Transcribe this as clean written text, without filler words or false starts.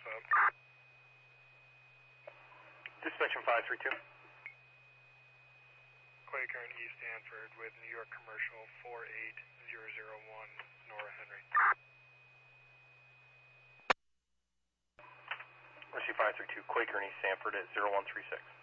North up. Dispatch 532. Quaker and East Stanford with New York Commercial 48001 Nora Henry. Mercy 532, Quaker and East Stanford at 0136.